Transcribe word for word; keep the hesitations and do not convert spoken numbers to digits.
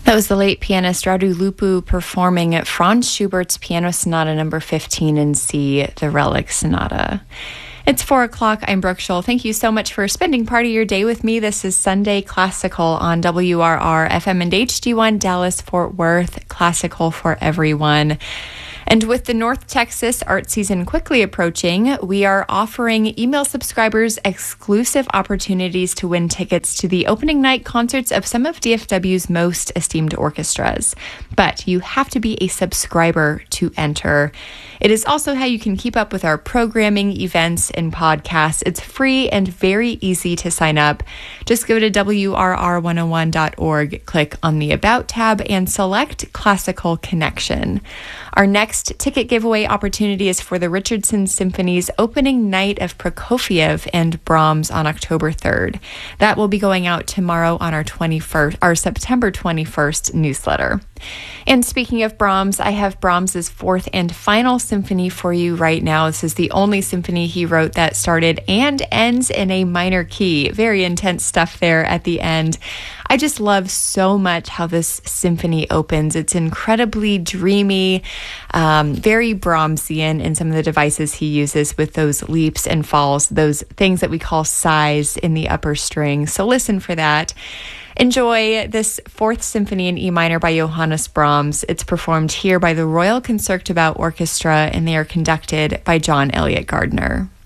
That was the late pianist Radu Lupu performing at Franz Schubert's Piano Sonata number fifteen in C, the Relic Sonata. It's four o'clock. I'm Brooke Scholl. Thank you so much for spending part of your day with me. This is Sunday Classical on W R R F M and H D one Dallas Fort Worth, classical for everyone. And with the North Texas art season quickly approaching, we are offering email subscribers exclusive opportunities to win tickets to the opening night concerts of some of D F W's most esteemed orchestras. But you have to be a subscriber to enter. It is also how you can keep up with our programming, events, and podcasts. It's free and very easy to sign up. Just go to W R R one oh one dot org, click on the About tab, and select Classical Connection. Our next ticket giveaway opportunity is for the Richardson Symphony's opening night of Prokofiev and Brahms on October third. That will be going out tomorrow on our twenty-first, our September twenty-first newsletter. And speaking of Brahms, I have Brahms's fourth and final symphony for you right now. This is the only symphony he wrote that started and ends in a minor key. Very intense stuff there at the end. I just love so much how this symphony opens. It's incredibly dreamy, um, very Brahmsian in some of the devices he uses with those leaps and falls, those things that we call sighs in the upper string. So listen for that. Enjoy this Fourth Symphony in E minor by Johannes Brahms. It's performed here by the Royal Concertgebouw Orchestra, and they are conducted by John Elliott Gardner.